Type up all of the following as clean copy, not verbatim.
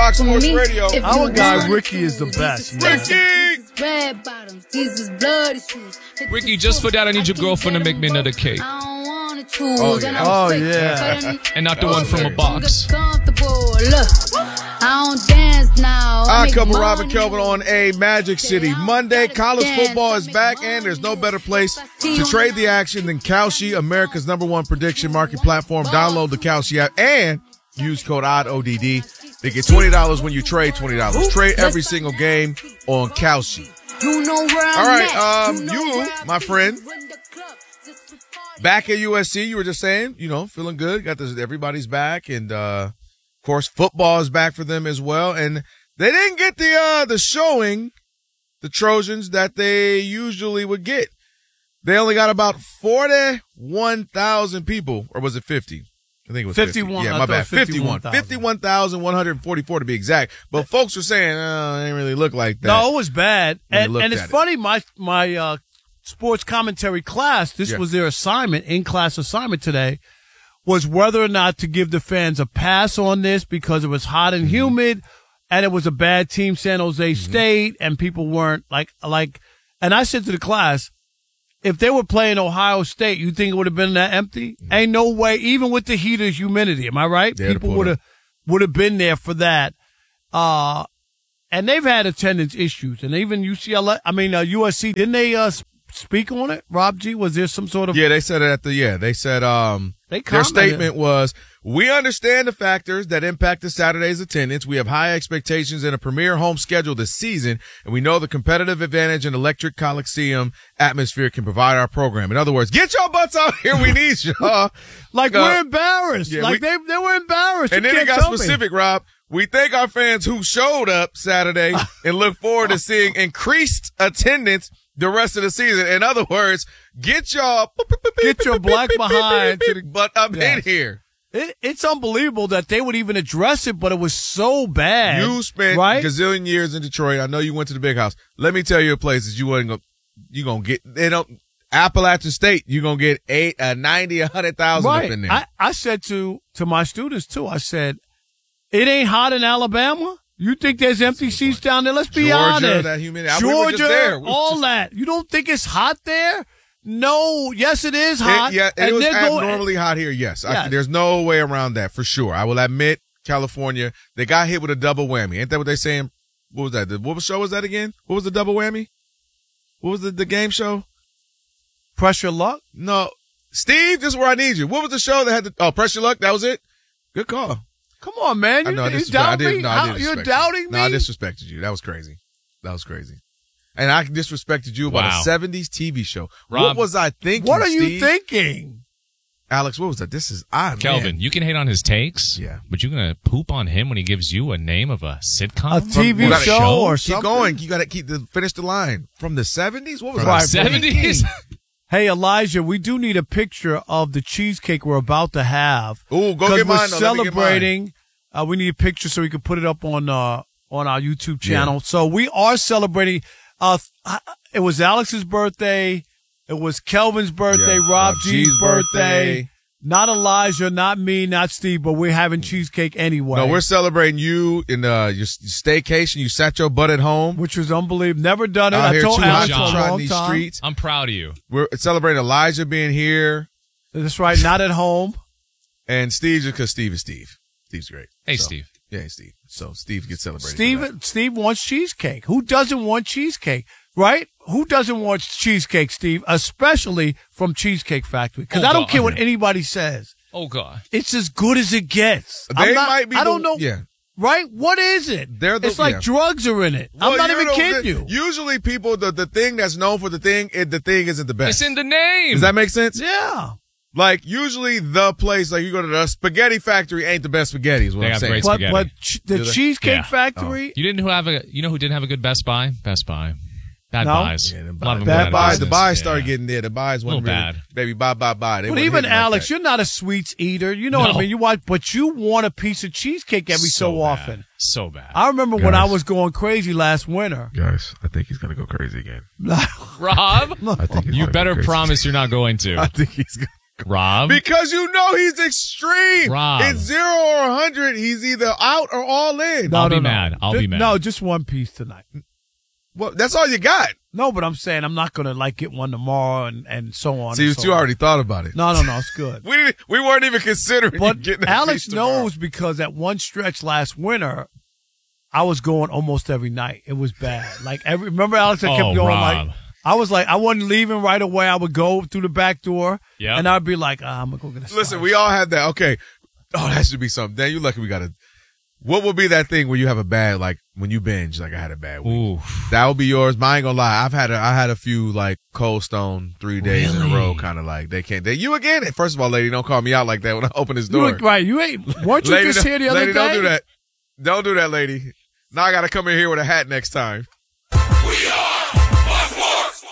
Fox Sports Radio. Our guy Ricky is the best, man. Ricky! Red bottoms, these is bloody shoes. Ricky, just for that, I need your girlfriend to make me another cake. Oh, yeah. Oh, yeah. And not the one from a box. I don't dance now. I couple Robin Kelvin on a Magic City Monday. College football is back, and there's no better place to trade the action than Kalshi, America's #1 prediction market platform. Download the Kalshi app and use code ODD. They get $20 when you trade $20. Trade every single game on Kalshi. All right, you, my friend, back at USC, you were just saying, feeling good. Got this, everybody's back, and of course, football is back for them as well. And they didn't get the showing, the Trojans, that they usually would get. They only got about 41,000 people, or was it 50? I think it was 51. 50. Yeah, my bad. 51,144 to be exact. But folks were saying, it didn't really look like that. No, it was bad. And it's funny, my sports commentary class, this was their assignment, in-class assignment today, was whether or not to give the fans a pass on this because it was hot and humid, and it was a bad team, San Jose State, and people weren't like, and I said to the class, if they were playing Ohio State, you think it would have been that empty? Ain't no way, even with the heater's humidity. Am I right? Yeah, people would have been there for that. And they've had attendance issues, and even USC, didn't they speak on it? Rob G, was there some sort of? Yeah, they said it they said their statement was, we understand the factors that impacted Saturday's attendance. We have high expectations in a premier home schedule this season, and we know the competitive advantage an electric Coliseum atmosphere can provide our program. In other words, get your butts out here. We need y'all. We're embarrassed. Yeah, they were embarrassed. And then it got specific, Rob. We thank our fans who showed up Saturday and look forward to seeing increased attendance the rest of the season. In other words, get your black behind butt up in here. It's unbelievable that they would even address it, but it was so bad. You spent gazillion years in Detroit. I know you went to the big house. Let me tell you a place that you gonna get. They don't. Appalachian State, you're gonna get 90, 100,000 up in there. I said to my students too. I said, it ain't hot in Alabama. You think there's empty seats down there? Let's be honest. That humidity. Georgia, we were just there. that. You don't think it's hot there? No. Yes, it is hot. It was abnormally hot here. Yes. There's no way around that for sure. I will admit, California, they got hit with a double whammy. Ain't that what they're saying? What was that? What show was that again? What was the double whammy? What was the game show? Pressure Luck? No. Steve, this is where I need you. What was the show that had Pressure Luck? That was it? Good call. Come on, man. You doubt me? You're doubting me? No, I disrespected you. That was crazy. And I disrespected you about a 70s TV show. Rob, what was I thinking, What are you thinking? Alex, what was that? This is Kelvin, you can hate on his takes, but you're going to poop on him when he gives you a name of a sitcom? A TV show or something? Keep going. You got to finish the line. From the 70s? What was that? 70s? Hey, Elijah, we do need a picture of the cheesecake we're about to have. Ooh, go get mine. We're celebrating. We need a picture so we can put it up on our YouTube channel. Yeah. So we are celebrating. It was Alex's birthday. It was Kelvin's birthday. Rob G's birthday. Not Elijah, not me, not Steve, but we're having cheesecake anyway. No, we're celebrating you in your staycation. You sat your butt at home. Which was unbelievable. Never done it. I told Alex for a long time. Streets. I'm proud of you. We're celebrating Elijah being here. That's right. Not at home. And Steve, just because Steve is Steve. Steve's great. Hey, Steve. Yeah, Steve. So Steve gets celebrated. Steve wants cheesecake. Who doesn't want cheesecake? Right? Who doesn't want cheesecake, Steve? Especially from Cheesecake Factory. Because I don't care what anybody says. Oh, God. It's as good as it gets. I don't know. Yeah. Right? What is it? It's like drugs are in it. Well, I'm not even kidding you. Usually people, the thing that's known for the thing isn't the best. It's in the name. Does that make sense? Yeah. Like, usually the place, like you go to the Spaghetti Factory ain't the best spaghetti is what I'm saying. Great spaghetti. But the Cheesecake Factory. You didn't you know who didn't have a good Best Buy? Best Buy. Bad buys. Yeah, bad buys. The buys started getting there. The buys wasn't really bad. Baby, buy. But even Alex, you're not a sweets eater. You know what I mean? But you want a piece of cheesecake every so often. So bad. I remember when I was going crazy last winter. Guys, I think he's going to go crazy again. Rob, I think you better promise you're not going to. I think he's going Rob. Because you know he's extreme. Rob. It's 0 or 100. He's either out or all in. I'll be mad. I'll be mad. No, just one piece tonight. Well, that's all you got. No, but I'm saying I'm not going to get one tomorrow and so on. See, you already thought about it. No, it's good. We weren't even considering but getting a Alex piece tomorrow. knows because at one stretch last winter, I was going almost every night. It was bad. Remember Alex, I kept going Rob. I wasn't leaving right away. I would go through the back door, yep. and I'd be like, I'm going to go get a slice. Listen, we all had that. Okay. Oh, that should be something. Dan, you're lucky we got it. What would be that thing where you have a bad, when you binge, I had a bad week? Ooh. That would be yours. But I ain't gonna lie. I had a few, Cold Stone 3 days in a row, kind of you again. First of all, lady, don't call me out like that when I open this door. Right. You ain't, weren't you lady, just here the other lady, day? Don't do that. Don't do that, lady. Now I gotta come in here with a hat next time. We are Sports.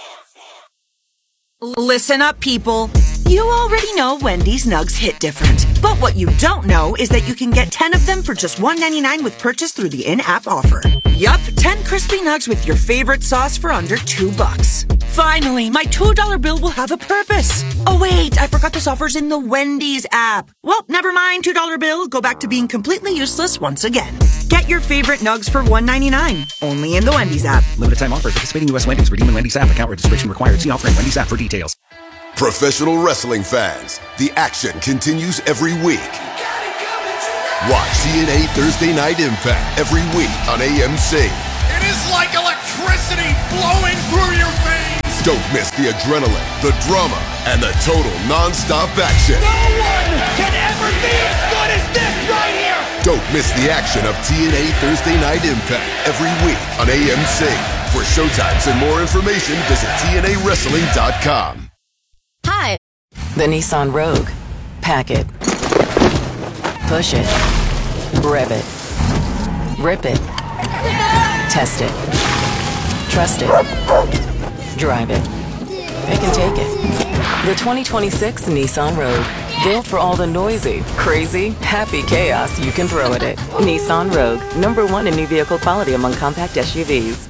Listen up, people. You already know Wendy's Nugs hit different. But what you don't know is that you can get 10 of them for just $1.99 with purchase through the in-app offer. Yup, 10 crispy nugs with your favorite sauce for under $2. Finally, my $2 bill will have a purpose. Oh wait, I forgot this offer's in the Wendy's app. Well, never mind, $2 bill. Go back to being completely useless once again. Get your favorite nugs for $1.99. Only in the Wendy's app. Limited time offer. Participating U.S. Wendy's. Redeem in Wendy's app. Account registration required. See offer in Wendy's app for details. Professional wrestling fans, the action continues every week. Watch TNA Thursday Night Impact every week on AMC. It is like electricity flowing through your veins. Don't miss the adrenaline, the drama, and the total non-stop action. No one can ever be as good as this right here. Don't miss the action of TNA Thursday Night Impact every week on AMC. For showtimes and more information, visit TNAWrestling.com. Hi. The Nissan Rogue. Pack it. Push it. Rev it. Rip it. Test it. Trust it. Drive it. Pick and take it. The 2026 Nissan Rogue. Built for all the noisy, crazy, happy chaos you can throw at it. Nissan Rogue. #1 in new vehicle quality among compact SUVs.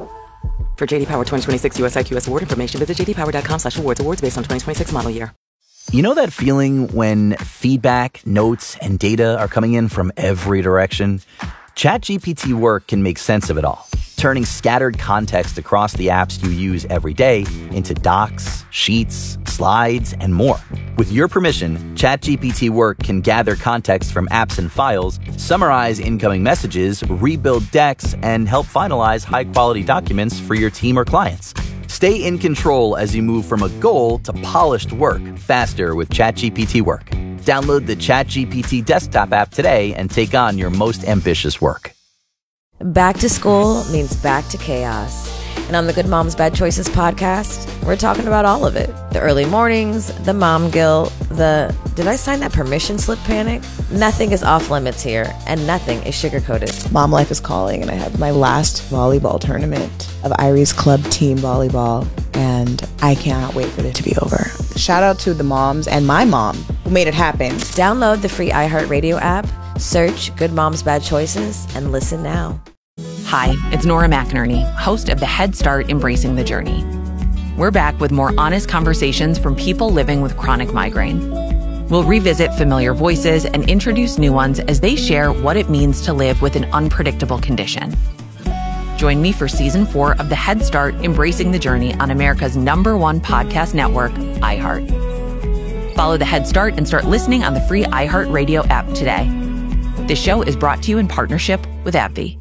For JD Power 2026 US IQS award information, visit jdpower.com/awards. Awards based on 2026 model year. You know that feeling when feedback, notes, and data are coming in from every direction? ChatGPT Work can make sense of it all, turning scattered context across the apps you use every day into docs, sheets, slides, and more. With your permission, ChatGPT Work can gather context from apps and files, summarize incoming messages, rebuild decks, and help finalize high-quality documents for your team or clients. Stay in control as you move from a goal to polished work faster with ChatGPT Work. Download the ChatGPT desktop app today and take on your most ambitious work. Back to school means back to chaos. And on the Good Moms Bad Choices podcast, we're talking about all of it. The early mornings, the mom guilt, the did I sign that permission slip panic? Nothing is off limits here, and nothing is sugar-coated. Mom life is calling, and I have my last volleyball tournament of Irie's Club Team Volleyball, and I cannot wait for it to be over. Shout out to the moms and my mom who made it happen. Download the free iHeartRadio app, search Good Moms Bad Choices, and listen now. Hi, it's Nora McInerney, host of the Head Start Embracing the Journey. We're back with more honest conversations from people living with chronic migraine. We'll revisit familiar voices and introduce new ones as they share what it means to live with an unpredictable condition. Join me for Season 4 of the Head Start Embracing the Journey on America's #1 podcast network, iHeart. Follow the Head Start and start listening on the free iHeartRadio app today. This show is brought to you in partnership with AbbVie.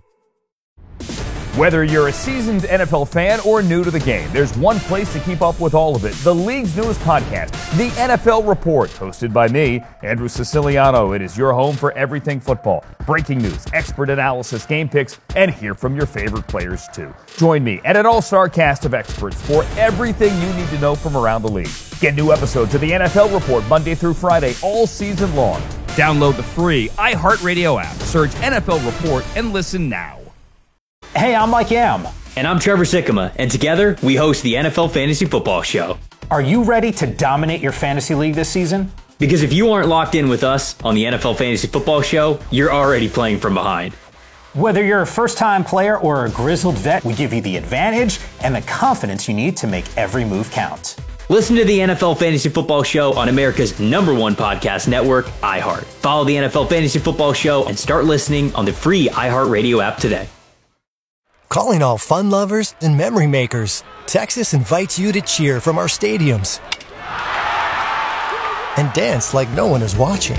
Whether you're a seasoned NFL fan or new to the game, there's one place to keep up with all of it. The league's newest podcast, The NFL Report, hosted by me, Andrew Siciliano. It is your home for everything football. Breaking news, expert analysis, game picks, and hear from your favorite players too. Join me and an all-star cast of experts for everything you need to know from around the league. Get new episodes of The NFL Report Monday through Friday all season long. Download the free iHeartRadio app, search NFL Report, and listen now. Hey, I'm Mike Yam. And I'm Trevor Sikkema, and together we host the NFL Fantasy Football Show. Are you ready to dominate your fantasy league this season? Because if you aren't locked in with us on the NFL Fantasy Football Show, you're already playing from behind. Whether you're a first-time player or a grizzled vet, we give you the advantage and the confidence you need to make every move count. Listen to the NFL Fantasy Football Show on America's #1 podcast network, iHeart. Follow the NFL Fantasy Football Show and start listening on the free iHeartRadio app today. Calling all fun lovers and memory makers, Texas invites you to cheer from our stadiums and dance like no one is watching.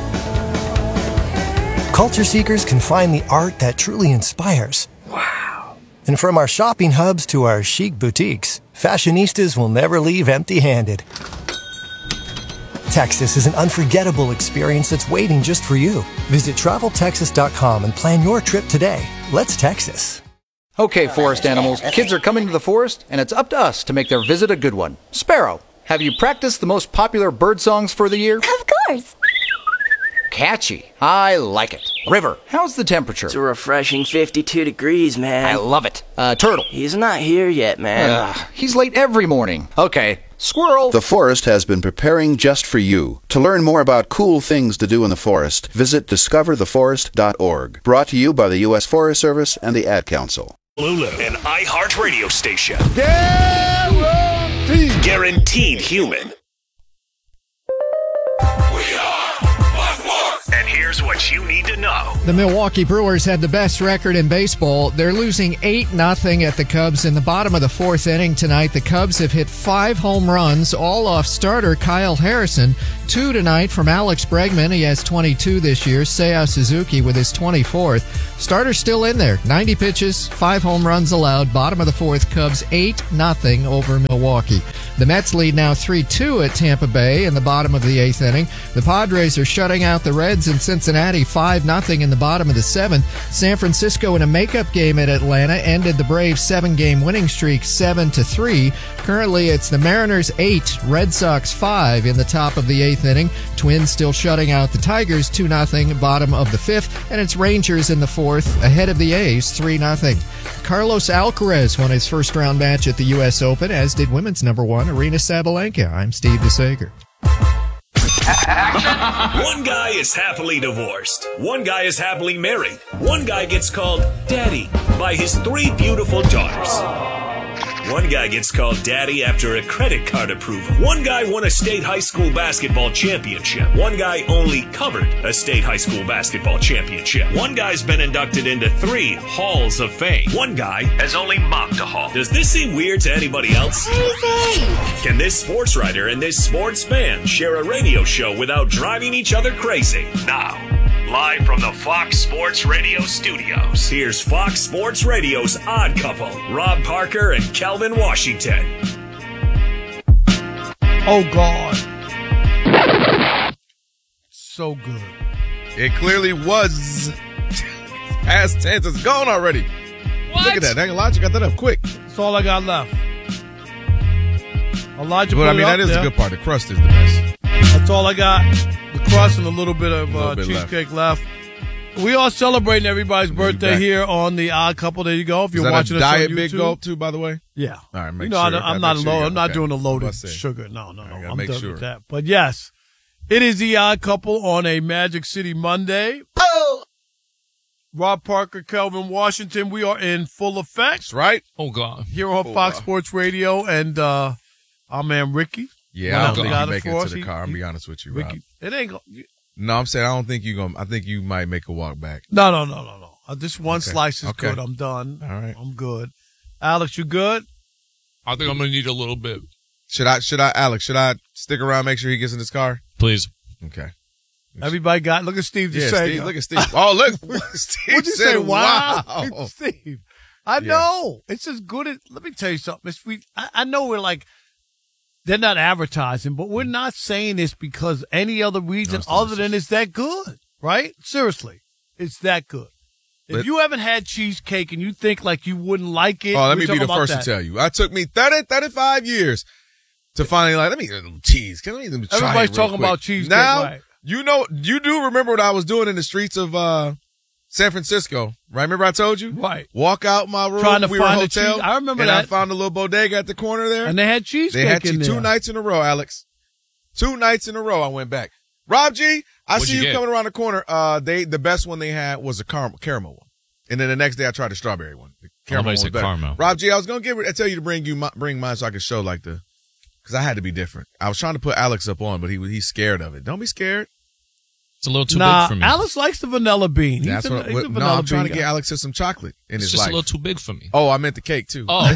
Culture seekers can find the art that truly inspires. Wow. And from our shopping hubs to our chic boutiques, fashionistas will never leave empty-handed. Texas is an unforgettable experience that's waiting just for you. Visit TravelTexas.com and plan your trip today. Let's Texas. Okay, forest animals, kids are coming to the forest, and it's up to us to make their visit a good one. Sparrow, have you practiced the most popular bird songs for the year? Of course. Catchy. I like it. River, how's the temperature? It's a refreshing 52 degrees, man. I love it. Turtle. He's not here yet, man. He's late every morning. Okay. Squirrel. The forest has been preparing just for you. To learn more about cool things to do in the forest, visit discovertheforest.org. Brought to you by the U.S. Forest Service and the Ad Council. Lulu, an iHeart radio station. Guaranteed. Guaranteed human. And here's what you need to know. The Milwaukee Brewers had the best record in baseball. They're losing 8-0 at the Cubs in the bottom of the fourth inning tonight. The Cubs have hit 5 home runs, all off starter Kyle Harrison. 2 tonight from Alex Bregman. He has 22 this year. Seiya Suzuki with his 24th. Starter's still in there. 90 pitches, 5 home runs allowed. Bottom of the fourth, Cubs 8-0 over Milwaukee. The Mets lead now 3-2 at Tampa Bay in the bottom of the 8th inning. The Padres are shutting out the Reds in Cincinnati 5-0 in the bottom of the 7th. San Francisco in a makeup game at Atlanta ended the Braves' 7-game winning streak 7-3. Currently it's the Mariners 8, Red Sox 5 in the top of the 8th inning. Twins still shutting out the Tigers 2-0 bottom of the 5th, and it's Rangers in the 4th ahead of the A's 3-0. Carlos Alcaraz won his first round match at the U.S. Open, as did women's number 1 Aryna Sabalenka. I'm Steve DeSager. One guy is happily divorced. One guy is happily married. One guy gets called Daddy by his 3 beautiful daughters. One guy gets called Daddy after a credit card approval. One guy won a state high school basketball championship. One guy only covered a state high school basketball championship. One guy's been inducted into 3 halls of fame. One guy has only mopped a hall. Does this seem weird to anybody else? Can this sports writer and this sports fan share a radio show without driving each other crazy? Now, live from the Fox Sports Radio studios, here's Fox Sports Radio's Odd Couple, Rob Parker and Kelvin Washington. Oh, God. So good. It clearly was. Past tense. It's gone already. What? Look at that. Elijah got that up quick. That's all I got left. Elijah But I mean, that is the good part. The crust is the best. That's all I got. The crust and a little bit of cheesecake left. We are celebrating everybody's birthday here on the Odd Couple. There you go. If you're watching us on YouTube. Diet Big Gulp too, by the way? Yeah. All right, make sure. I'm not low. I'm not doing a loaded sugar. No. I'm done with that. But yes, it is the Odd Couple on a Magic City Monday. Oh! Rob Parker, Kelvin Washington. We are in full effect. That's right. Oh, God. Here on Fox Sports Radio, and our man Ricky. Yeah, I don't think you make it to the car. I'm be honest with you, Rob. Ricky, it ain't go. No, I'm saying I don't think you're going to. I think you might make a walk back. No. This one slice is good. I'm done. All right. I'm good. Alex, you good? I think I'm going to need a little bit. Alex, should I stick around, make sure he gets in his car? Please. Okay. Everybody got, look at Steve just saying. Steve, look at Steve. Oh, look. Steve What'd you said, say? Wow. Wow. Steve. I know. It's as good as, let me tell you something. I know we're like, they're not advertising, but we're not saying this because any other reason other than it's that good, right? Seriously. It's that good. If you haven't had cheesecake and you think like you wouldn't like it. Oh, let me be the first to tell you. It took me 35 years to finally let me get a little cheese. Can I even try Everybody's talking about cheesecake. Now, right. you do remember what I was doing in the streets of San Francisco, right? Remember I told you? Right. Walk out my room. Trying to we find were a hotel. I remember and that. I found a little bodega at the corner there. And they had cheesecake They had in there. 2 nights in a row, Alex. 2 nights in a row I went back. Rob G, I see you coming around the corner. The best one they had was a caramel one. And then the next day I tried the strawberry one. The caramel one was better. Caramel. Rob G, I was going to tell you to bring mine so I could show like the because I had to be different. I was trying to put Alex up on, but he's scared of it. Don't be scared. It's a little too big for me. Alex likes the vanilla bean. That's he's what a vanilla I'm trying to bean get Alex some chocolate in his life. It's just a little too big for me. Oh, I meant the cake, too. Oh.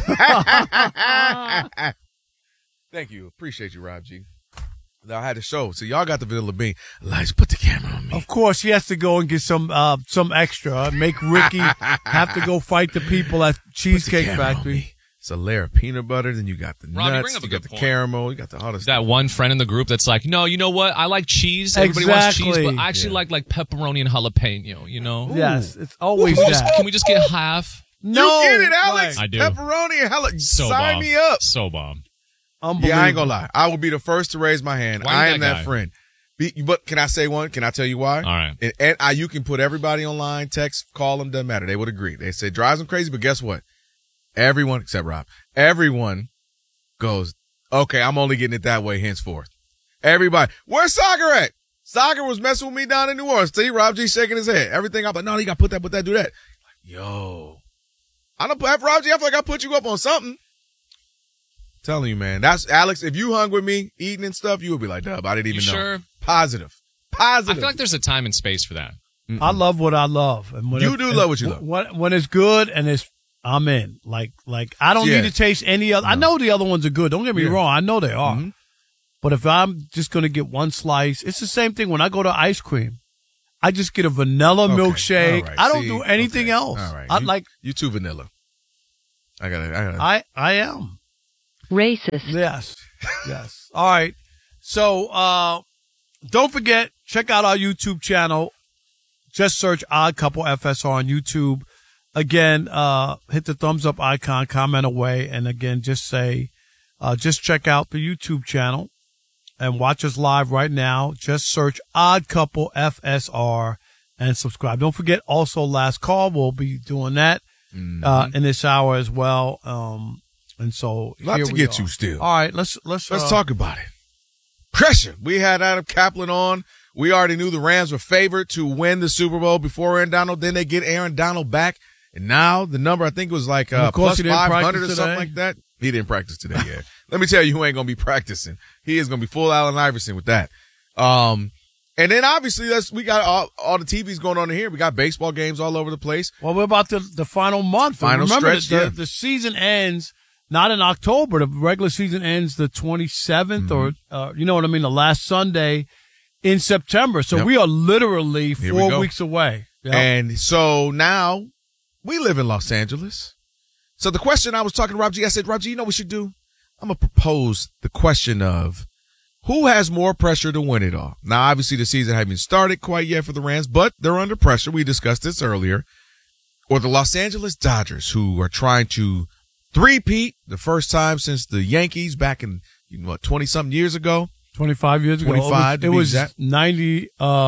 Thank you. Appreciate you, Rob G. I had to show. So y'all got the vanilla bean. Elijah, put the camera on me. Of course, he has to go and get some extra. Make Ricky have to go fight the people at Cheesecake Factory. It's a layer of peanut butter. Then you got the nuts. You got the caramel. You got the other stuff. That one friend in the group that's like, no, you know what? I like cheese. Everybody wants cheese, but I actually like pepperoni and jalapeno, you know? Yes, it's always that. Can we just get half? No. You get it, Alex. I do. Pepperoni and jalapeno. So Sign bomb. me up. So bomb. Yeah, I ain't gonna lie. I will be the first to raise my hand. Why I am that guy? friend. But can I say one? Can I tell you why? All right. And you can put everybody online, text, call them, doesn't matter. They would agree. They say drives them crazy, but guess what? Everyone, except Rob, everyone goes, okay, I'm only getting it that way henceforth. Everybody, where's Sagar at? Sagar was messing with me down in New Orleans. See, Rob G shaking his head. Everything, I'm like, no, you got to put that, do that. Yo. I don't have Rob G. I feel like I put you up on something. I'm telling you, man. That's Alex. If you hung with me eating and stuff, you would be like, Dub, I didn't even know. Sure? Positive. I feel like there's a time and space for that. I love what I love. And when you do love what you love. When it's good and I'm in. Like I don't need to taste any other. No. I know the other ones are good. Don't get me wrong. I know they are. Mm-hmm. But if I'm just going to get one slice, it's the same thing when I go to ice cream. I just get a vanilla milkshake. Right. I don't do anything else. All right. You too vanilla. I am. Racist. Yes. Yes. All right. So, don't forget, check out our YouTube channel. Just search Odd Couple FSR on YouTube. Again, hit the thumbs up icon, comment away. And again, just check out the YouTube channel and watch us live right now. Just search Odd Couple FSR and subscribe. Don't forget also Last Call. We'll be doing that, in this hour as well. And so a lot to get to still. All right, let's talk about it. Pressure. We had Adam Kaplan on. We already knew the Rams were favored to win the Super Bowl before Aaron Donald. Then they get Aaron Donald back, and now the number I think was like plus 500 or something like that. He didn't practice today yet. Let me tell you who ain't gonna be practicing. He is gonna be full Allen Iverson with that. And then obviously we got all the TVs going on in here. We got baseball games all over the place. Well, we're about the final month. Final Remember, stretch. the season ends. Not in October. The regular season ends the 27th or, you know what I mean? The last Sunday in September. So we are literally 4 weeks away. Yep. And so now we live in Los Angeles. So the question I was talking to Rob G, I said, Rob G, you know what we should do? I'm going to propose the question of who has more pressure to win it all? Now, obviously the season hasn't started quite yet for the Rams, but they're under pressure. We discussed this earlier. Or the Los Angeles Dodgers, who are trying to three-peat, the first time since the Yankees back in, 20-something years ago? 25 years ago. 25 It was 98,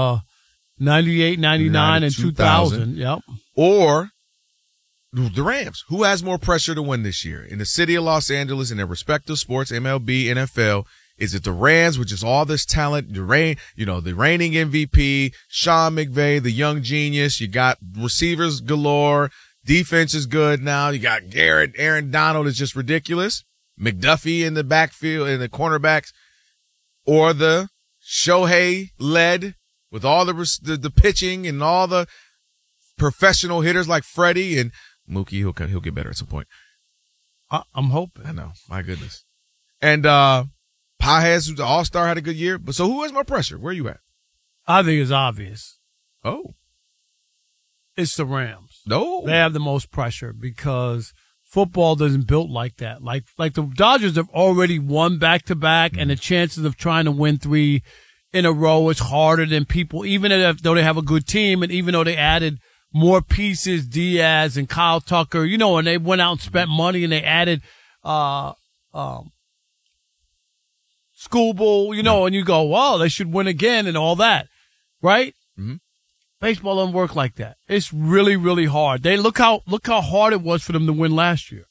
99, and 2000. Yep. Or the Rams. Who has more pressure to win this year? In the city of Los Angeles, in their respective sports, MLB, NFL, is it the Rams, which is all this talent, the reigning MVP, Sean McVay, the young genius. You got receivers galore. Defense is good now. You got Garrett. Aaron Donald is just ridiculous. McDuffie in the backfield and the cornerbacks. Or the Shohei led with all the pitching and all the professional hitters like Freddie and Mookie. He'll get better at some point. I'm hoping. I know. My goodness. And Paez, who's the all-star, had a good year. But so who has more pressure? Where are you at? I think it's obvious. Oh. It's the Rams. No. They have the most pressure because football doesn't built like that. Like the Dodgers have already won back-to-back, and the chances of trying to win 3 in a row is harder than people, even though they have a good team, and even though they added more pieces, Diaz and Kyle Tucker, and they went out and spent money and they added Schoolboy, and you go, well, they should win again and all that, right? Mm-hmm. Baseball doesn't work like that. It's really, really hard. Look how hard it was for them to win last year.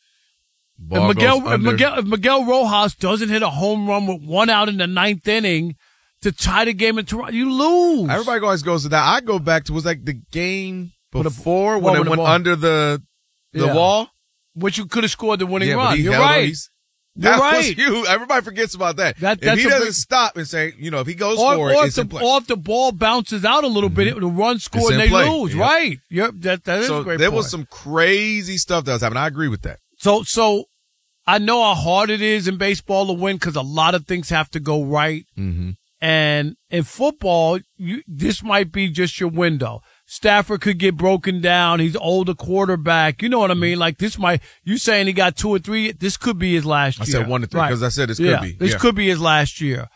If Miguel Rojas doesn't hit a home run with 1 out in the 9th inning to tie the game in Toronto, you lose. Everybody always goes to that. I go back to was like the game before when it went under the wall, which you could have scored the winning run. But You're right. That right. was huge. Everybody forgets about that. If he doesn't stop and say, if he goes for it, it's in play. Or if the ball bounces out a little bit, the run score and they lose. Yep. Right. That is a great there point. was some crazy stuff that was happening. I agree with that. So I know how hard it is in baseball to win because a lot of things have to go right. Mm-hmm. And in football, this might be just your window. Stafford could get broken down. He's older quarterback. You know what I mean? Like you saying he got 2 or 3. This could be his last year. I said 1 to 3 because I said this could be. This could be his last year.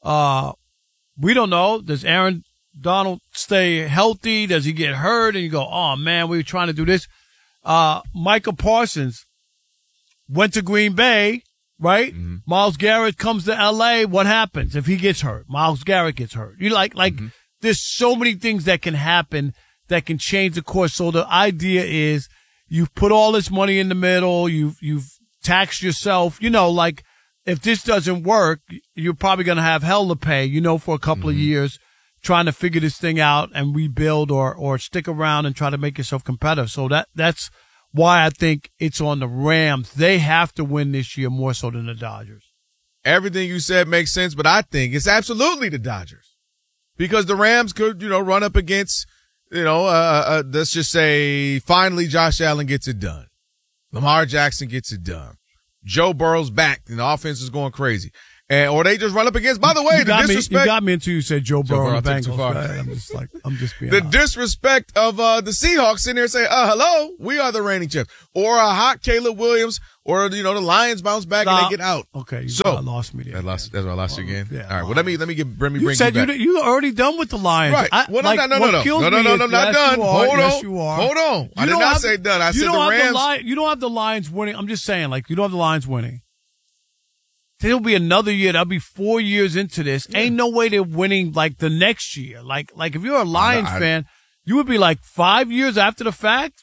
We don't know. Does Aaron Donald stay healthy? Does he get hurt? And you go, oh man, we were trying to do this. Micah Parsons went to Green Bay, right? Mm-hmm. Myles Garrett comes to L.A. What happens if he gets hurt? Myles Garrett gets hurt. You mm-hmm. There's so many things that can happen that can change the course. So the idea is you've put all this money in the middle. You've taxed yourself. If this doesn't work, you're probably going to have hell to pay, for a couple of years trying to figure this thing out and rebuild or stick around and try to make yourself competitive. So that's why I think it's on the Rams. They have to win this year more so than the Dodgers. Everything you said makes sense, but I think it's absolutely the Dodgers. Because the Rams could, run up against, let's just say finally Josh Allen gets it done. Lamar Jackson gets it done. Joe Burrow's back and the offense is going crazy. Or they just run up against, by the way, the disrespect. You got me until you said Joe Burrow and the Bengals. I'm just being honest. Disrespect of the Seahawks sitting there saying, hello, we are the reigning champs. Or a hot Caleb Williams, or, the Lions bounce back and they get out. Okay, so lost me there. That's why I lost you again? Yeah, all right, well, let me bring you back. You said you already done with the Lions. Right. No, I'm not done. Hold on. You are. Hold on. I did not say done. I said the Rams. You don't have the Lions winning. I'm just saying, you don't have the Lions winning. There'll be another year. That'll be 4 years into this. Yeah. Ain't no way they're winning the next year. Like if you're a Lions fan, you would be 5 years after the fact.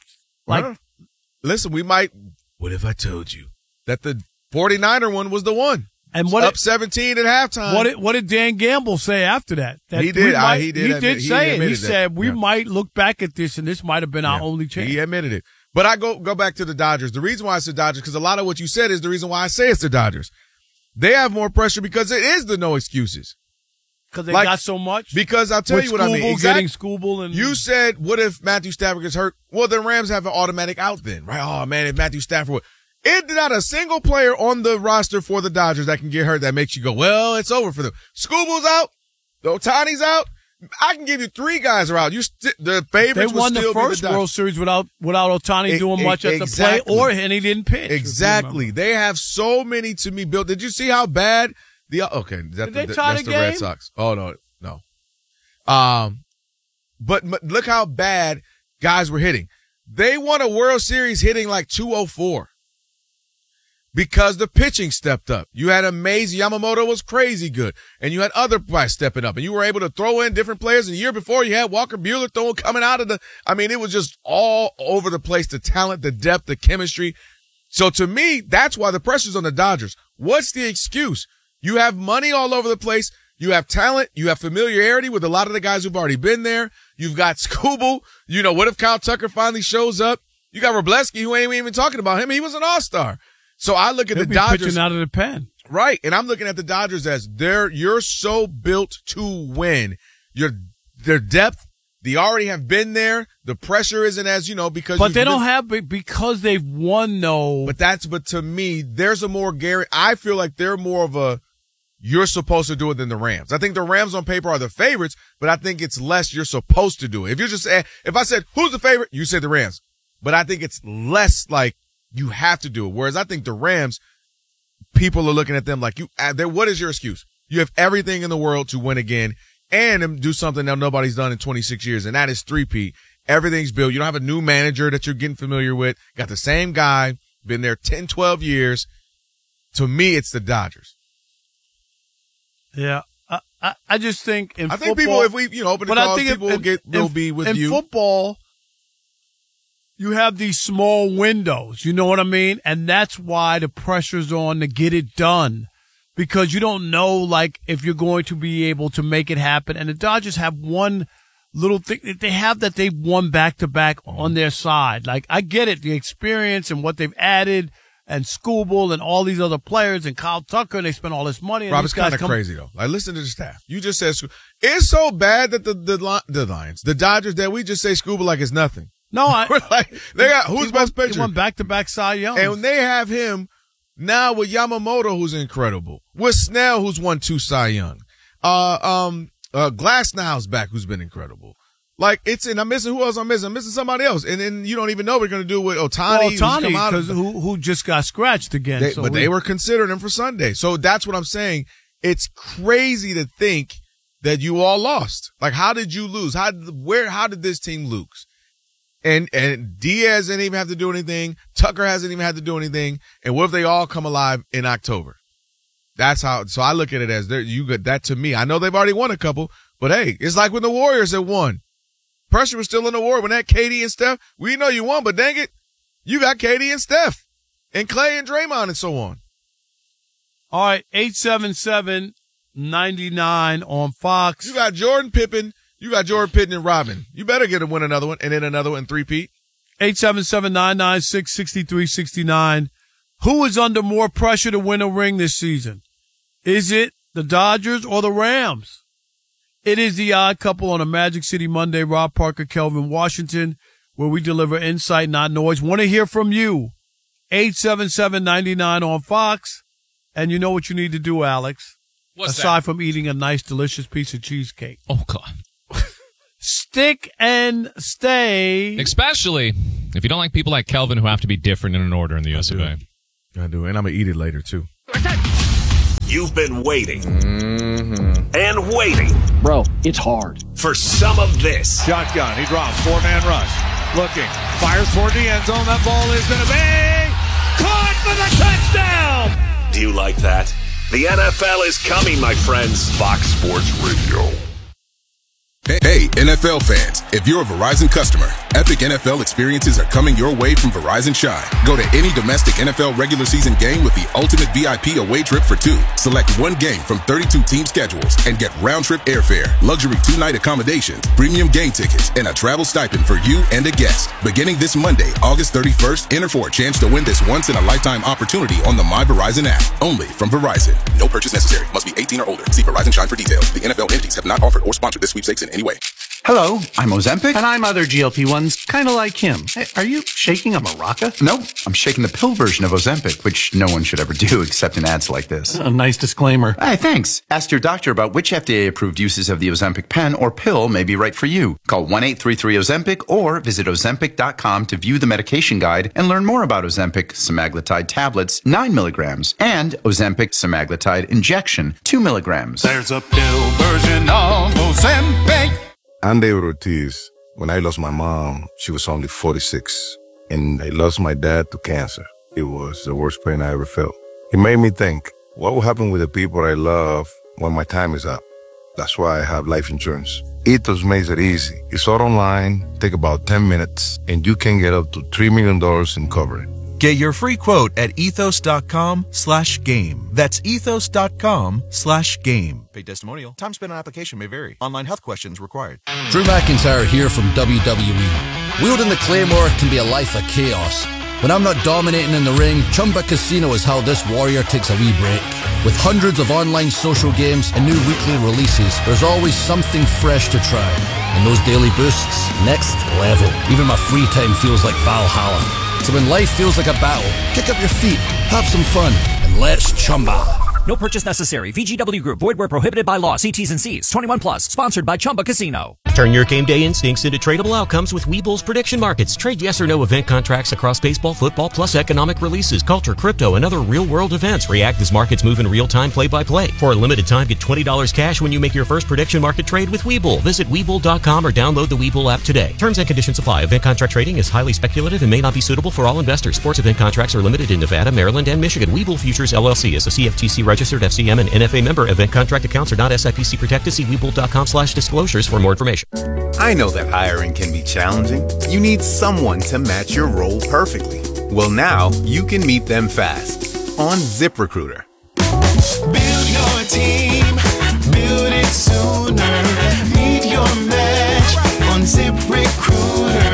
Listen, we might. What if I told you that the 49er one was the one? And up 17 at halftime. What did Dan Gamble say after that? He did. He did say it. He said we might look back at this, and this might have been our only chance. He admitted it. But I go back to the Dodgers. The reason why I said Dodgers, because a lot of what you said is the reason why I say it's the Dodgers. They have more pressure because it is the no excuses. Because they got so much? Because I'll tell you what I mean. Getting Skubal and you said, what if Matthew Stafford gets hurt? Well, the Rams have an automatic out then, right? Oh, man, if Matthew Stafford it's not a single player on the roster for the Dodgers that can get hurt that makes you go, well, it's over for them. Skubal's out. Ohtani's out. I can give you 3 guys are out. The favorites they won the first World Series without Ohtani doing much at the plate, and he didn't pitch. Exactly. They have so many to me built. Did you see how bad Did they tie that's the Red Sox. Oh no. But look how bad guys were hitting. They won a World Series hitting 204. Because the pitching stepped up. You had amazing, Yamamoto was crazy good. And you had other guys stepping up. And you were able to throw in different players. And the year before, you had Walker Buehler coming out of it was just all over the place. The talent, the depth, the chemistry. So to me, that's why the pressure's on the Dodgers. What's the excuse? You have money all over the place. You have talent. You have familiarity with a lot of the guys who've already been there. You've got Skubal. What if Kyle Tucker finally shows up? You got Wrobleski, who ain't even talking about him. He was an all-star. So I look at the Dodgers pitching out of the pen, right? And I'm looking at the Dodgers as you're so built to win. Their depth, they already have been there. The pressure isn't as because. But they don't have because they've won though. But to me, there's a more I feel like they're more of a you're supposed to do it than the Rams. I think the Rams on paper are the favorites, but I think it's less you're supposed to do it. If I said who's the favorite, you said the Rams, but I think it's less you have to do it. Whereas I think the Rams, people are looking at them what is your excuse? You have everything in the world to win again and do something that nobody's done in 26 years, and that is three-peat. Everything's built. You don't have a new manager that you're getting familiar with. Got the same guy, been there 10, 12 years. To me, it's the Dodgers. Yeah. I just think I think people, if we, open the calls, people will be with you. In football, you have these small windows, you know what I mean? And that's why the pressure's on to get it done. Because you don't know, if you're going to be able to make it happen. And the Dodgers have one little thing. They have that they've won back-to-back on their side. I get it, the experience and what they've added and Skubal and all these other players and Kyle Tucker, and they spent all this money. And Rob, it's kind of crazy, though. Like, listen to the staff. You just said it's so bad that the Lions, the Dodgers, that we just say Skubal like it's nothing. No, We're like, they got who's best pitcher? He won back-to-back Cy Young. And they have him now with Yamamoto, who's incredible. With Snell, who's won 2 Cy Young. Glasnow's back, who's been incredible. Like, I'm missing who else I'm missing? I'm missing somebody else. And then you don't even know what we're going to do with Ohtani. Who just got scratched again. They were considering him for Sunday. So that's what I'm saying. It's crazy to think that you all lost. Like, how did you lose? How did this team lose? And Diaz didn't even have to do anything. Tucker hasn't even had to do anything. And what if they all come alive in October? That's how. So I look at it as that to me. I know they've already won a couple, but hey, it's like when the Warriors had won. Pressure was still in the war when that KD and Steph. We know you won, but dang it, you got KD and Steph and Clay and Draymond and so on. All right, 877-99 on Fox. You got Jordan Pippen. You got Jordan Pippen and Robin. You better get to win another one and then another one, 3-peat. 877-996-6369. Who is under more pressure to win a ring this season? Is it the Dodgers or the Rams? It is the Odd Couple on a Magic City Monday. Rob Parker, Kelvin Washington, where we deliver insight, not noise. Want to hear from you. 877-99 on Fox. And you know what you need to do, Alex. What's aside that? from eating a nice, delicious piece of cheesecake. Oh, God. Stick and stay. Especially if you don't like people like Kelvin who have to be different in an order in the US of A. I do. And I'm going to eat it later, too. You've been waiting and waiting. Bro, it's hard. For some of this. Shotgun. He drops. 4-man rush. Looking. Fires toward the end zone. That ball is going to be caught for the touchdown. Do you like that? The NFL is coming, my friends. Fox Sports Radio. Hey, NFL fans, if you're a Verizon customer, epic NFL experiences are coming your way from Verizon Shine. Go to any domestic NFL regular season game with the ultimate VIP away trip for 2. Select one game from 32 team schedules and get round-trip airfare, luxury 2-night accommodations, premium game tickets, and a travel stipend for you and a guest. Beginning this Monday, August 31st, enter for a chance to win this once-in-a-lifetime opportunity on the My Verizon app. Only from Verizon. No purchase necessary. Must be 18 or older. See Verizon Shine for details. The NFL entities have not offered or sponsored this sweepstakes in any way. Hello, I'm Ozempic. And I'm other GLP-1s, kind of like him. Hey, are you shaking a maraca? Nope, I'm shaking the pill version of Ozempic, which no one should ever do except in ads like this. A nice disclaimer. Hey, thanks. Ask your doctor about which FDA-approved uses of the Ozempic pen or pill may be right for you. Call 1-833-OZEMPIC or visit Ozempic.com to view the medication guide and learn more about Ozempic semaglutide tablets, 9 milligrams, and Ozempic semaglutide injection, 2 milligrams. There's a pill version of Ozempic. I'm David Ortiz. When I lost my mom, she was only 46. And I lost my dad to cancer. It was the worst pain I ever felt. It made me think, what will happen with the people I love when my time is up? That's why I have life insurance. Ethos makes it easy. It's all online, take about 10 minutes, and you can get up to $3 million in coverage. Get your free quote at ethos.com/game. That's ethos.com/game. Paid testimonial. Time spent on application may vary. Online health questions required. Drew McIntyre here from WWE. Wielding the Claymore can be a life of chaos. When I'm not dominating in the ring, Chumba Casino is how this warrior takes a wee break. With hundreds of online social games and new weekly releases, there's always something fresh to try. And those daily boosts, next level. Even my free time feels like Valhalla. So when life feels like a battle, kick up your feet, have some fun, and let's Chumba. No purchase necessary. VGW Group. Void where prohibited by law. See T's and C's. 21 plus. Sponsored by Chumba Casino. Turn your game day instincts into tradable outcomes with Webull's prediction markets. Trade yes or no event contracts across baseball, football, plus economic releases, culture, crypto, and other real-world events. React as markets move in real time, play-by-play. For a limited time, get $20 cash when you make your first prediction market trade with Webull. Visit Webull.com or download the Webull app today. Terms and conditions apply. Event contract trading is highly speculative and may not be suitable for all investors. Sports event contracts are limited in Nevada, Maryland, and Michigan. Webull Futures LLC is a CFTC registered FCM and NFA member. Event contract accounts are not SIPC protected. See Webull.com/disclosures for more information. I know that hiring can be challenging. You need someone to match your role perfectly. Well, now you can meet them fast on ZipRecruiter. Build your team, build it sooner. Meet your match on ZipRecruiter.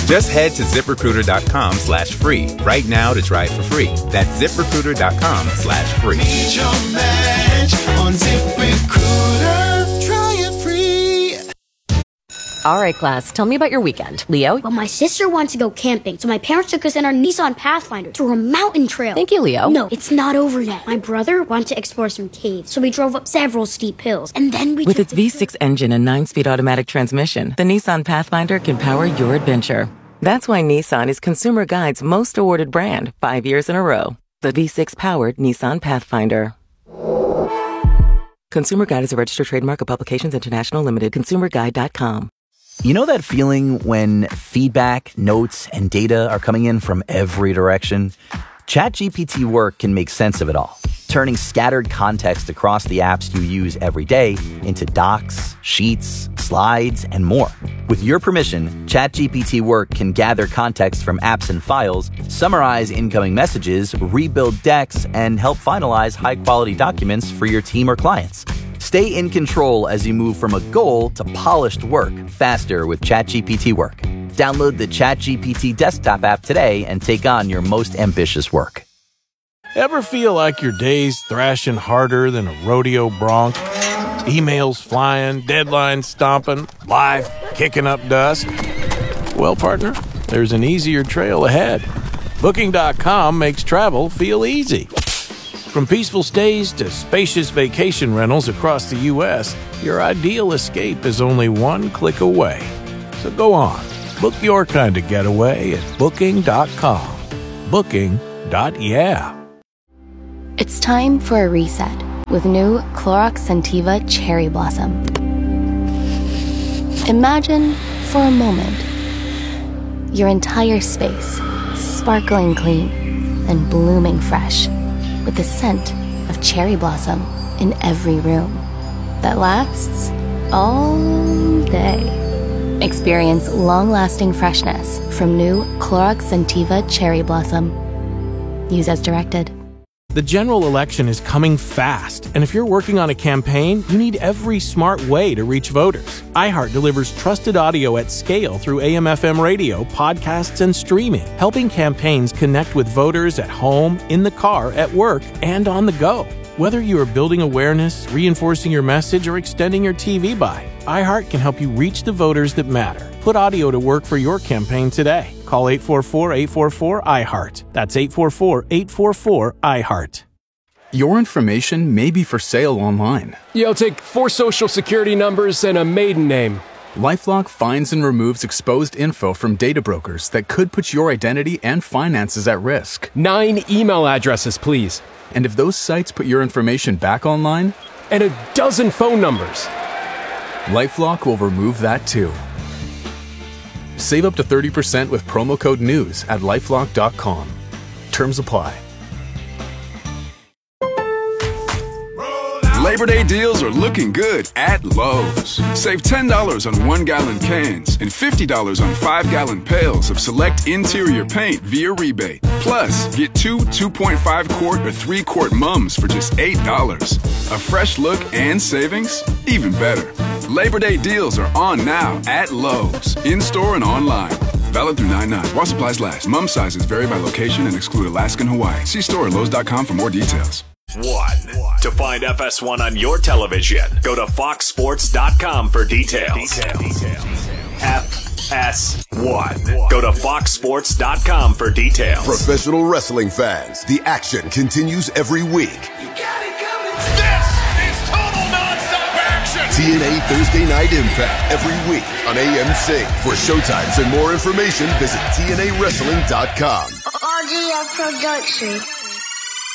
Just head to ZipRecruiter.com/free right now to try it for free. That's ZipRecruiter.com/free. Need your match on ZipRecruiter. Try it free. All right, class, tell me about your weekend. Leo? Well, my sister wants to go camping, so my parents took us in our Nissan Pathfinder through a mountain trail. Thank you, Leo. No, it's not over yet. My brother wanted to explore some caves, so we drove up several steep hills, and then we With its V6 engine and 9-speed automatic transmission, the Nissan Pathfinder can power your adventure. That's why Nissan is Consumer Guide's most awarded brand 5 years in a row. The V6-powered Nissan Pathfinder. Consumer Guide is a registered trademark of Publications International Limited. ConsumerGuide.com. You know that feeling when feedback, notes, and data are coming in from every direction? ChatGPT Work can make sense of it all, turning scattered context across the apps you use every day into docs, sheets, slides, and more. With your permission, ChatGPT Work can gather context from apps and files, summarize incoming messages, rebuild decks, and help finalize high-quality documents for your team or clients. Stay in control as you move from a goal to polished work faster with ChatGPT Work. Download the ChatGPT desktop app today and take on your most ambitious work. Ever feel like your day's thrashing harder than a rodeo bronc? Emails flying, deadlines stomping, life kicking up dust? Well, partner, there's an easier trail ahead. Booking.com makes travel feel easy. From peaceful stays to spacious vacation rentals across the U.S., your ideal escape is only one click away. So go on, book your kind of getaway at Booking.com. Booking.yeah. It's time for a reset with new Clorox Scentiva Cherry Blossom. Imagine, for a moment, your entire space sparkling clean and blooming fresh, with the scent of cherry blossom in every room that lasts all day. Experience long-lasting freshness from new Clorox Scentiva Cherry Blossom. Use as directed. The general election is coming fast, and if you're working on a campaign, you need every smart way to reach voters. iHeart delivers trusted audio at scale through AM/FM radio, podcasts, and streaming, helping campaigns connect with voters at home, in the car, at work, and on the go. Whether you are building awareness, reinforcing your message, or extending your TV buy, iHeart can help you reach the voters that matter. Put audio to work for your campaign today. Call 844-844-iHeart. That's 844-844-iHeart. Your information may be for sale online. Yo, take 4 social security numbers and a maiden name. LifeLock finds and removes exposed info from data brokers that could put your identity and finances at risk. 9 email addresses, please. And if those sites put your information back online? And a dozen phone numbers. LifeLock will remove that too. Save up to 30% with promo code NEWS at LifeLock.com. Terms apply. Labor Day deals are looking good at Lowe's. Save $10 on 1-gallon cans and $50 on 5-gallon pails of select interior paint via rebate. Plus, get 2 2.5-quart or 3-quart mums for just $8. A fresh look and savings? Even better. Labor Day deals are on now at Lowe's, in-store and online. Valid through 9/9. While supplies last. Mum sizes vary by location and exclude Alaska and Hawaii. See store at Lowe's.com for more details. 1. To find FS1 on your television, go to foxsports.com for details. FS1. Go to foxsports.com for details. Professional wrestling fans, the action continues every week. This is total nonstop action. TNA Thursday Night Impact every week on AMC. For showtimes and more information, visit TNAWrestling.com. RGF Production.